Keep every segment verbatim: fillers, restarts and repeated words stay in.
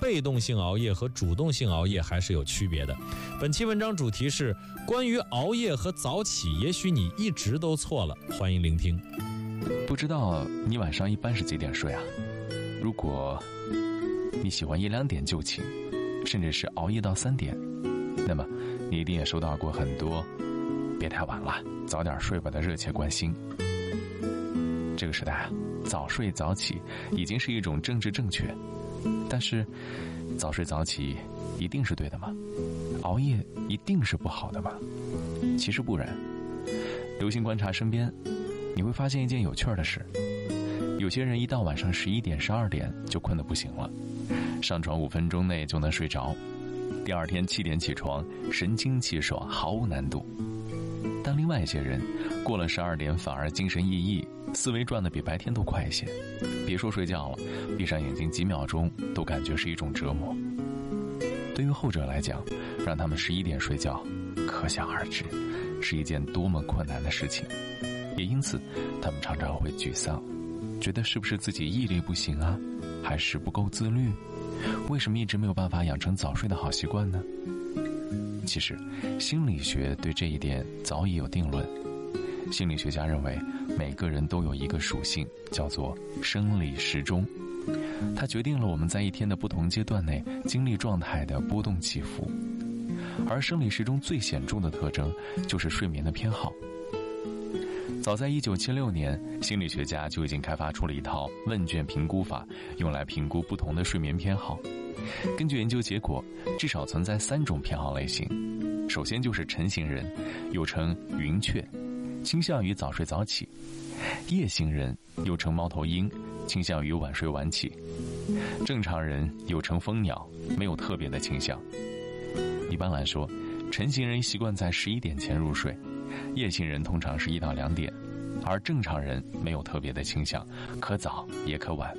被动性熬夜和主动性熬夜还是有区别的。本期文章主题是关于熬夜和早起，也许你一直都错了，欢迎聆听。 不知道你晚上一般是几点睡啊？如果你喜欢一两点就寝，甚至是熬夜到三点，那么你一定也收到过很多别太晚了，早点睡吧的热切关心。这个时代啊，早睡早起已经是一种政治正确，但是早睡早起一定是对的吗？熬夜一定是不好的吗？其实不然。留心观察身边，你会发现一件有趣的事，有些人一到晚上十一点十二点就困得不行了，上床五分钟内就能睡着，第二天七点起床，神清气爽，毫无难度。但另外一些人过了十二点反而精神奕奕，思维转得比白天都快一些，别说睡觉了，闭上眼睛几秒钟都感觉是一种折磨。对于后者来讲，让他们十一点睡觉，可想而知是一件多么困难的事情。也因此他们常常会沮丧，觉得是不是自己毅力不行啊，还是不够自律？为什么一直没有办法养成早睡的好习惯呢？其实心理学对这一点早已有定论。心理学家认为每个人都有一个属性，叫做生理时钟，它决定了我们在一天的不同阶段内精力状态的波动起伏。而生理时钟最显著的特征就是睡眠的偏好。早在一九七六年，心理学家就已经开发出了一套问卷评估法，用来评估不同的睡眠偏好。根据研究结果，至少存在三种偏好类型。首先就是晨型人，又称云雀，倾向于早睡早起；夜行人，又称猫头鹰，倾向于晚睡晚起；正常人，又称蜂鸟，没有特别的倾向。一般来说，晨型人习惯在十一点前入睡，夜行人通常是一到两点，而正常人没有特别的倾向，可早也可晚。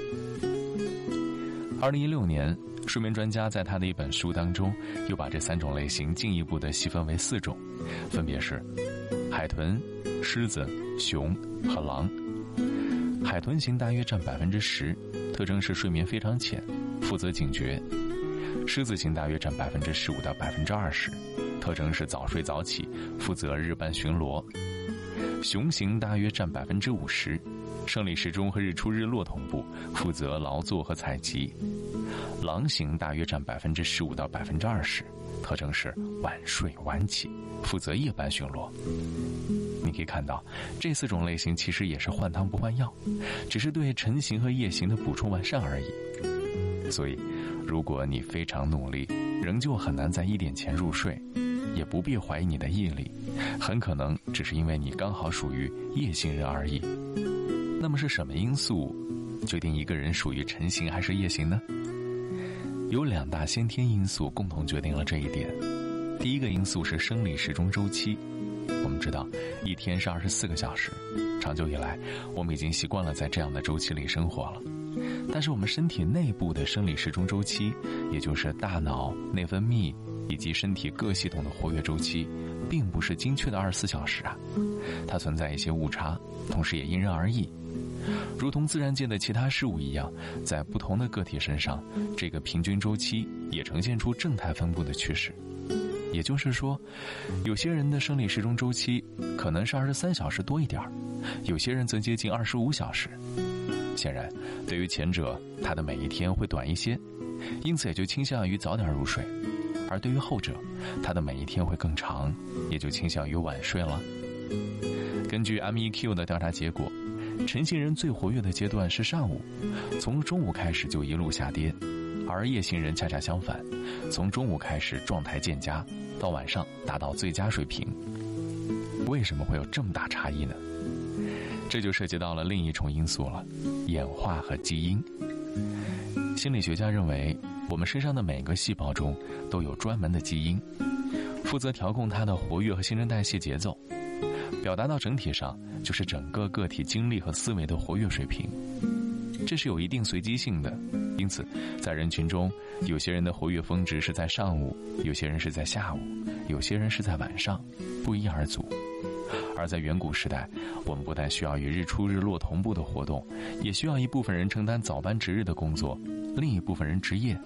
二零一六年，睡眠专家在他的一本书当中，又把这三种类型进一步的细分为四种，分别是海豚、狮子、熊和狼。海豚型大约占百分之十，特征是睡眠非常浅，负责警觉；狮子型大约占百分之十五到百分之二十，特征是早睡早起，负责日半巡逻；熊型大约占百分之五十，生理时钟和日出日落同步，负责劳作和采集；狼型大约占百分之十五到百分之二十，特征是晚睡晚起，负责夜班巡逻。你可以看到，这四种类型其实也是换汤不换药，只是对晨型和夜行的补充完善而已。所以，如果你非常努力，仍旧很难在一点前入睡，也不必怀疑你的毅力，很可能只是因为你刚好属于夜行人而已。那么是什么因素决定一个人属于晨型还是夜行呢？有两大先天因素共同决定了这一点。第一个因素是生理时钟周期。我们知道一天是二十四个小时，长久以来我们已经习惯了在这样的周期里生活了。但是我们身体内部的生理时钟周期，也就是大脑、内分泌以及身体各系统的活跃周期，并不是精确的二十四小时啊，它存在一些误差，同时也因人而异。如同自然界的其他事物一样，在不同的个体身上，这个平均周期也呈现出正态分布的趋势。也就是说，有些人的生理时钟周期可能是二十三小时多一点，有些人则接近二十五小时。显然，对于前者，他的每一天会短一些，因此也就倾向于早点入睡；而对于后者，他的每一天会更长，也就倾向于晚睡了。根据 M E Q 的调查结果，晨型人最活跃的阶段是上午，从中午开始就一路下跌，而夜行人恰恰相反，从中午开始状态渐佳，到晚上达到最佳水平。为什么会有这么大差异呢？这就涉及到了另一重因素了，演化和基因。心理学家认为，我们身上的每个细胞中都有专门的基因，负责调控它的活跃和新陈代谢节奏，表达到整体上就是整个个体精力和思维的活跃水平。这是有一定随机性的，因此在人群中，有些人的活跃峰值是在上午，有些人是在下午，有些人是在晚上，不一而足。而在远古时代，我们不但需要与日出日落同步的活动，也需要一部分人承担早班值日的工作，另一部分人值夜，